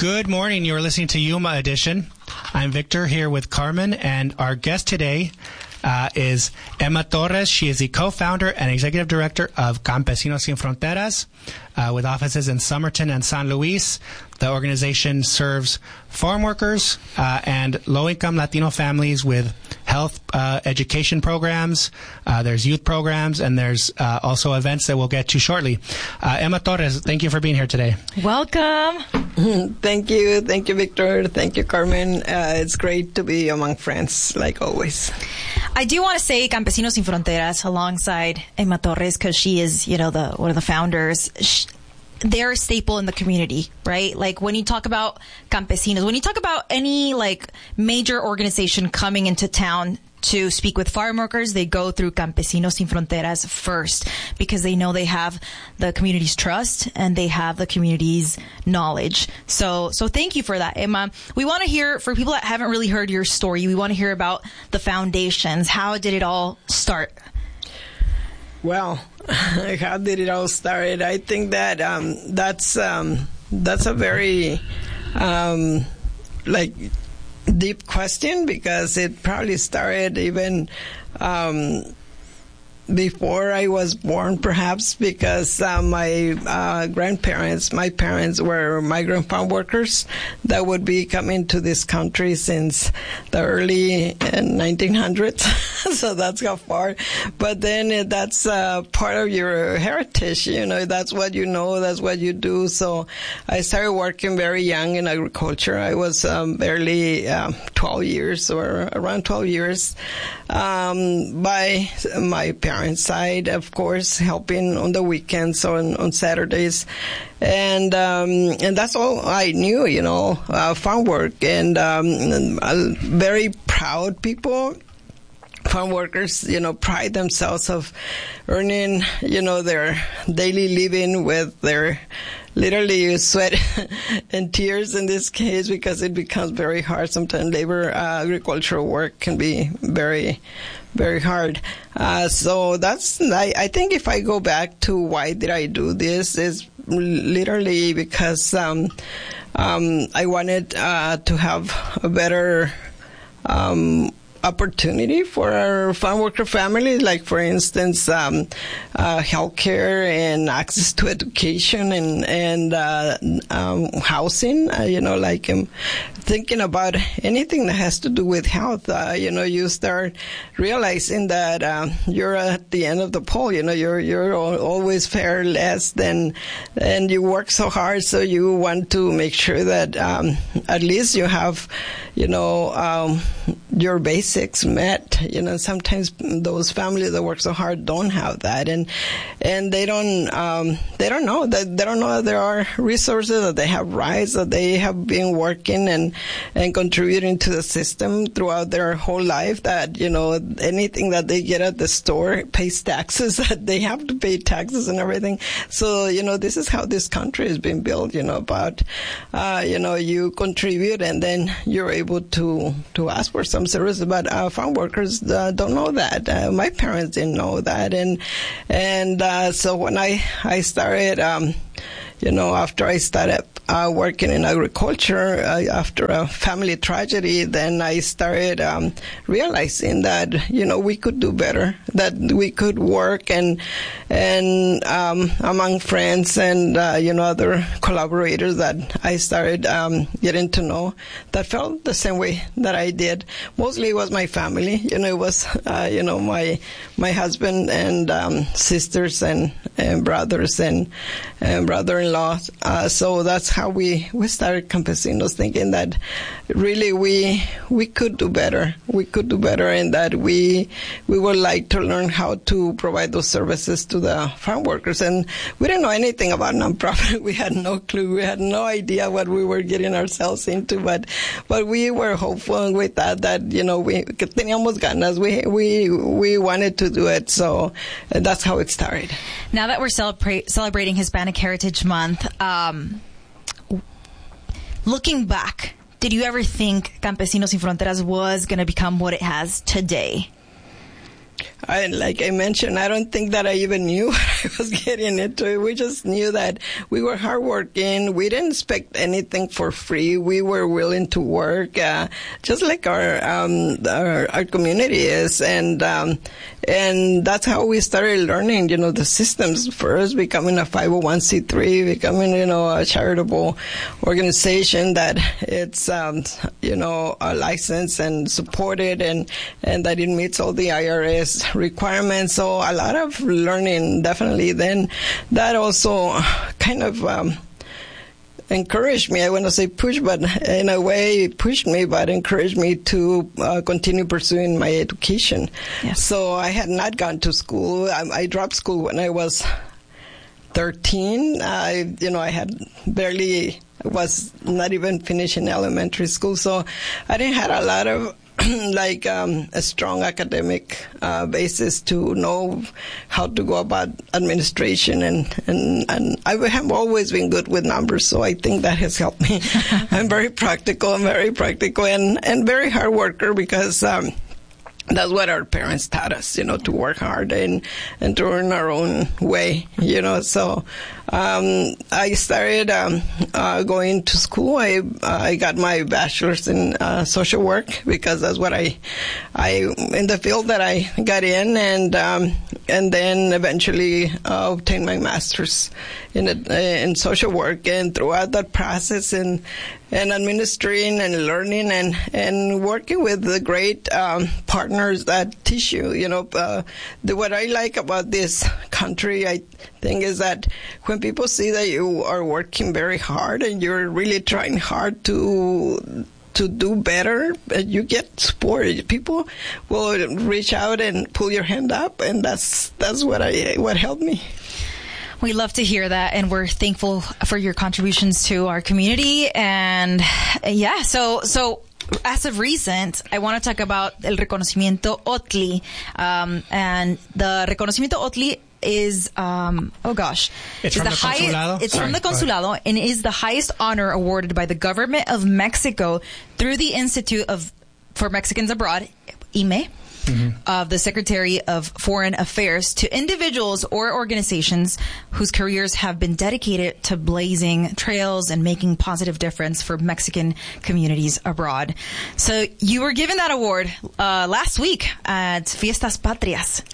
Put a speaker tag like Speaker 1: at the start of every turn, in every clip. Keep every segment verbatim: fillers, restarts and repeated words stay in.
Speaker 1: Good morning. You're listening to Yuma Edition. I'm Victor here with Carmen, and our guest today uh, is Emma Torres. She is the co-founder and executive director of Campesinos Sin Fronteras, uh, with offices in Somerton and San Luis. The organization serves farm workers uh, and low-income Latino families with health uh, education programs. Uh, there's youth programs, and there's uh, also events that we'll get to shortly. Uh, Emma Torres, thank you for being here today.
Speaker 2: Welcome.
Speaker 3: Thank you. Thank you, Victor. Thank you, Carmen. Uh, it's great to be among friends, like always.
Speaker 2: I do want to say Campesinos Sin Fronteras alongside Emma Torres, because she is, you know, the one of the founders. She, they're a staple in the community, right? Like when you talk about campesinos, when you talk about any like major organization coming into town to speak with farm workers, they go through Campesinos Sin Fronteras first because they know they have the community's trust and they have the community's knowledge. So, so thank you for that, Emma. We want to hear, for people that haven't really heard your story, we want to hear about the foundations. How did it all start?
Speaker 3: Well, how did it all start? I think that um, that's um, that's a very um, like deep question, because it probably started even um, before I was born, perhaps, because uh, my uh, grandparents, my parents were migrant farm workers that would be coming to this country since the early nineteen hundreds. So that's how far. But then uh, that's uh, part of your heritage. You know, that's what you know, that's what you do. So I started working very young in agriculture. I was um, barely um, twelve years or around twelve years um, by my parents. Side, of course, helping on the weekends or on, on Saturdays, and um, and that's all I knew, you know, uh, farm work, and um, uh, very proud people. Farm workers, you know, pride themselves of earning, you know, their daily living with their literally sweat and tears in this case, because it becomes very hard. Sometimes labor, uh, agricultural work can be very, very hard. Uh, so that's, I, I think if I go back to why did I do this, is literally because um, um, I wanted uh, to have a better um opportunity for our farm worker families, like for instance, um, uh, healthcare and access to education and and uh, um, housing. Uh, you know, like um, thinking about anything that has to do with health. Uh, you know, you start realizing that um, you're at the end of the pole. You know, you're you're always fare less than, and you work so hard, so you want to make sure that um, at least you have, you know, um, your basic met. You know, sometimes those families that work so hard don't have that, and and they don't um, they don't know that they don't know that there are resources, that they have rights, that they have been working and and contributing to the system throughout their whole life. That, you know, anything that they get at the store pays taxes, that they have to pay taxes and everything. So, you know, this is how this country has been built. You know, about uh, you know, you contribute and then you're able to to ask for some services. But uh, farm workers uh, don't know that. Uh, my parents didn't know that, and and uh, so when I I started, um, you know, after I started uh, working in agriculture uh, after a family tragedy, then I started um, realizing that, you know, we could do better, that we could work and and um, among friends and uh, you know, other collaborators that I started um, getting to know that felt the same way that I did. Mostly it was my family, you know, it was uh, you know, my my husband and um, sisters and, and brothers and, and brother-in-law. Uh, so that's how we, we started Campesinos, thinking that really we we could do better. We could do better, and that we we would like to learn how to provide those services to the farm workers. And we didn't know anything about nonprofit. We had no clue. We had no idea what we were getting ourselves into. But but we were hopeful with that, that, you know, we teníamos ganas. We we we wanted to do it. So that's how it started.
Speaker 2: Now that we're celebra- celebrating Hispanic Heritage Month, um, looking back, did you ever think Campesinos Sin Fronteras was going to become what it has today?
Speaker 3: I, like I mentioned, I don't think that I even knew what I was getting into. We just knew that we were hardworking. We didn't expect anything for free. We were willing to work, uh, just like our, um, our our community is, and um, and that's how we started learning. You know, the systems first, becoming a five oh one c three, becoming you know a charitable organization that it's um, you know a license and supported, and and that it meets all the I R S requirements. So a lot of learning, definitely. Then that also kind of um, encouraged me. I want to say push, but in a way pushed me, but encouraged me to uh, continue pursuing my education. Yes. So I had not gone to school. I, I dropped school when I was thirteen. I, you know, I had barely was not even finishing elementary school, so I didn't have a lot of like um, a strong academic uh, basis to know how to go about administration, and, and, and I have always been good with numbers, so I think that has helped me. I'm very practical, I'm very practical, and, and very hard worker, because um, that's what our parents taught us, you know, to work hard and, and to earn our own way, you know. So um, I started um, uh, going to school. I uh, I got my bachelor's in uh, social work, because that's what I I in the field that I got in, and um, and then eventually uh, obtained my master's in a, in social work. And throughout that process, and and administering and learning and and working with the great um, partners that teach you, you know, uh, the, what I like about this country, I think, is that when people see that you are working very hard and you're really trying hard to to do better, you get support. People will reach out and pull your hand up, and that's that's what I what helped me.
Speaker 2: We love to hear that, and we're thankful for your contributions to our community. And yeah, so so as of recent, I want to talk about el reconocimiento O T L I, um, and the reconocimiento O T L I is um oh gosh
Speaker 1: it's from the, the consulado
Speaker 2: it's Sorry, from the consulado and is the highest honor awarded by the government of Mexico through the Institute of for Mexicans Abroad, I M E, mm-hmm. of the Secretary of Foreign Affairs, to individuals or organizations whose careers have been dedicated to blazing trails and making positive difference for Mexican communities abroad. So you were given that award uh last week at Fiestas Patrias.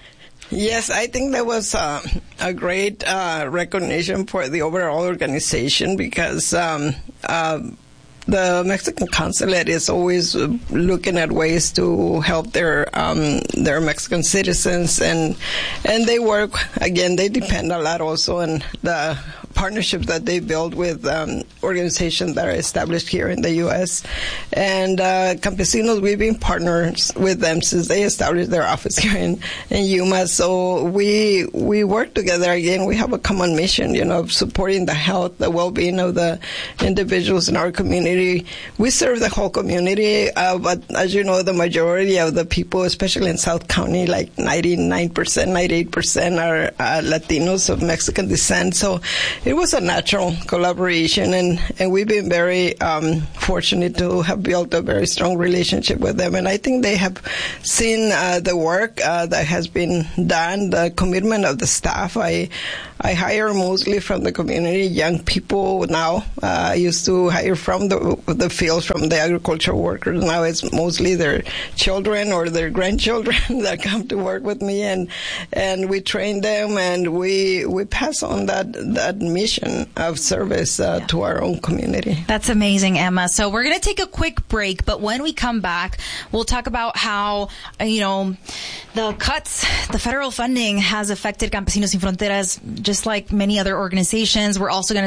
Speaker 3: Yes, I think that was uh, a great uh, recognition for the overall organization, because um, uh, the Mexican consulate is always looking at ways to help their um, their Mexican citizens, and and they work, again, they depend a lot also on the partnerships that they build with um, organizations that are established here in the U S And uh, Campesinos, we've been partners with them since they established their office here in, in Yuma. So we we work together. Again, we have a common mission, you know, of supporting the health, the well-being of the individuals in our community. We serve the whole community, uh, but as you know, the majority of the people, especially in South County, like ninety-nine percent, ninety-eight percent are uh, Latinos of Mexican descent. So it was a natural collaboration, and, and we've been very um, fortunate to have built a very strong relationship with them. And I think they have seen uh, the work uh, that has been done, the commitment of the staff. I I hire mostly from the community, young people now. Uh, I used to hire from the the fields, from the agricultural workers. Now it's mostly their children or their grandchildren that come to work with me, and and we train them, and we we pass on that that mission of service uh, yeah. to our own community.
Speaker 2: That's amazing, Emma. So we're going to take a quick break, but when we come back, we'll talk about how, you know, the cuts, the federal funding has affected Campesinos Sin Fronteras, just like many other organizations. We're also going to